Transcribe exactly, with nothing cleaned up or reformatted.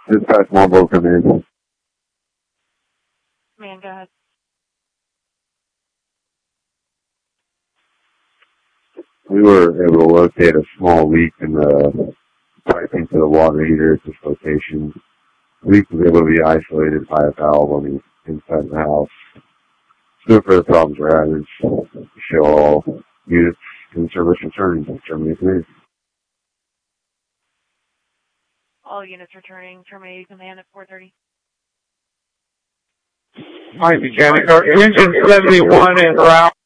Dispatch Marlboro come in. Man, go ahead. We were able to locate a small leak in the piping to the water heater at this location. The leak was able to be isolated by a valve on the inside of the house. No further problems were added. Show all units in service returning. Terminate command. All units returning. Terminating command at four thirty. Mike Mechanic, engine seventy-one en route.